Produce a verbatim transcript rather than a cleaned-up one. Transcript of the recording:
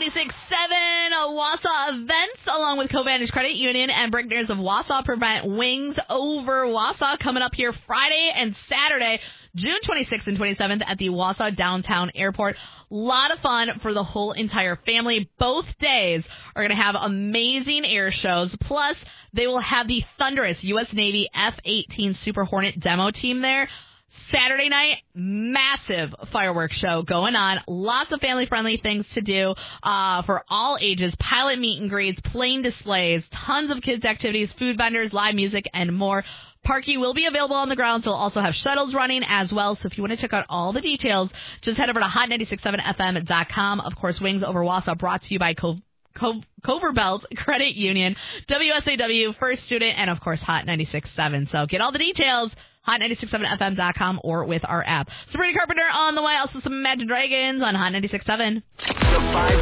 ninety-six point seven Wausau events, along with Covantage Credit Union and Brickners of Wausau, prevent Wings Over Wausau coming up here Friday and Saturday, June twenty-sixth and twenty-seventh at the Wausau Downtown Airport. A lot of fun for the whole entire family. Both days are going to have amazing air shows. Plus, they will have the thunderous U S Navy F eighteen Super Hornet demo team there. Saturday night, massive fireworks show going on. Lots of family-friendly things to do uh, for all ages. Pilot meet and greets, plane displays, tons of kids' activities, food vendors, live music, and more. Parking will be available on the grounds. They'll also have shuttles running as well. So if you want to check out all the details, just head over to hot ninety-six point seven F M dot com. Of course, Wings Over Wausau brought to you by Co- Co- Coverbelt Credit Union, W S A W, First Student, and, of course, Hot ninety-six point seven. So get all the details, hot ninety-six point seven F M dot com or with our app. Sabrina Carpenter on the way. Also some Imagine Dragons on Hot ninety-six point seven. The five